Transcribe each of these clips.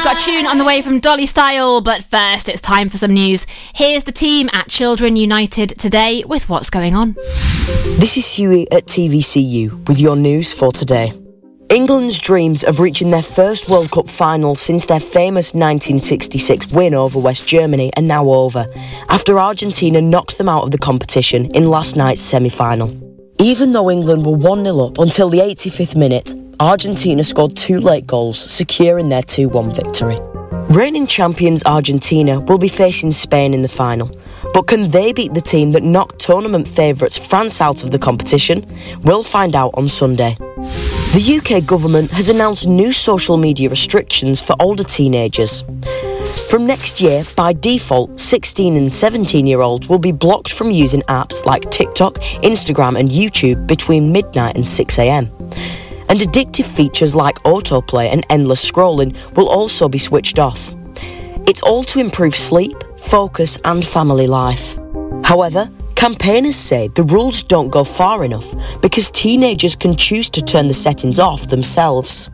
We've got a tune on the way from Dolly Style, but first it's time for some news. Here's the team at Children United today with what's going on. This is Huey at TVCU with your news for today. England's dreams of reaching their first World Cup final since their famous 1966 win over West Germany are now over, after Argentina knocked them out of the competition in last night's semi-final. Even though England were 1-0 up until the 85th minute, Argentina scored 2 late goals, securing their 2-1 victory. Reigning champions Argentina will be facing Spain in the final, but can they beat the team that knocked tournament favourites France out of the competition? We'll find out on Sunday. The UK government has announced new social media restrictions for older teenagers. From next year, by default, 16 and 17-year-olds will be blocked from using apps like TikTok, Instagram and YouTube between midnight and 6 a.m. And addictive features like autoplay and endless scrolling will also be switched off. It's all to improve sleep, focus and family life. However, campaigners say the rules don't go far enough because teenagers can choose to turn the settings off themselves.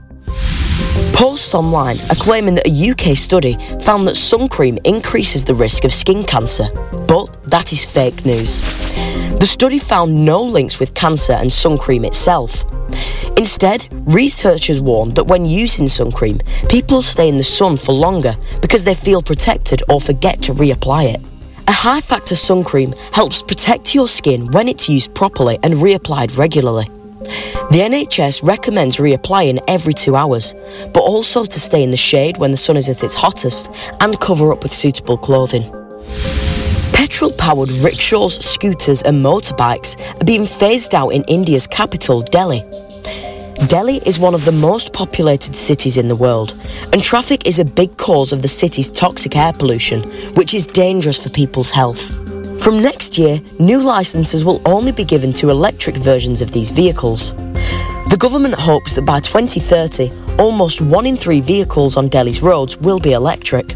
Posts online are claiming that a UK study found that sun cream increases the risk of skin cancer, but that is fake news. The study found no links with cancer and sun cream itself. Instead, researchers warned that when using sun cream, people stay in the sun for longer because they feel protected or forget to reapply it. A high-factor sun cream helps protect your skin when it's used properly and reapplied regularly. The NHS recommends reapplying every 2 hours, but also to stay in the shade when the sun is at its hottest and cover up with suitable clothing. Petrol-powered rickshaws, scooters and motorbikes are being phased out in India's capital, Delhi. Delhi is one of the most populated cities in the world, and traffic is a big cause of the city's toxic air pollution, which is dangerous for people's health. From next year, new licences will only be given to electric versions of these vehicles. The government hopes that by 2030, almost 1 in 3 vehicles on Delhi's roads will be electric.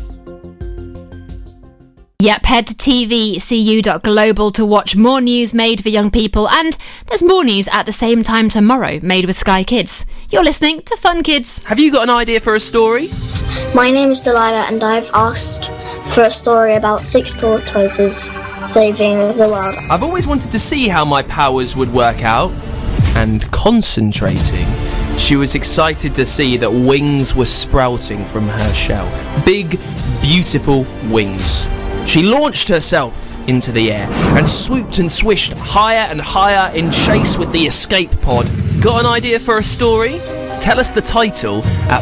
Yep, head to tvcu.global to watch more news made for young people, and there's more news at the same time tomorrow made with Sky Kids. You're listening to Fun Kids. Have you got an idea for a story? My name is Delilah and I've asked for a story about 6 tortoises saving the world. I've always wanted to see how my powers would work out. And concentrating, she was excited to see that wings were sprouting from her shell. Big, beautiful wings. She launched herself into the air and swooped and swished higher and higher in chase with the escape pod. Got an idea for a story? Tell us the title at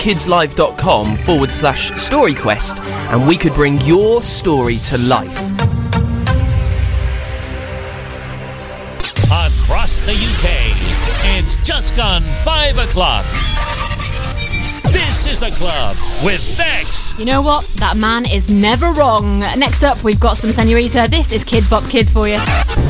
funkidslive.com/storyquest and we could bring your story to life. Across the UK, it's just gone 5 o'clock. This is The Club with Bex. You know what? That man is never wrong. Next up, we've got some Senorita. This is Kids Bop Kids for you.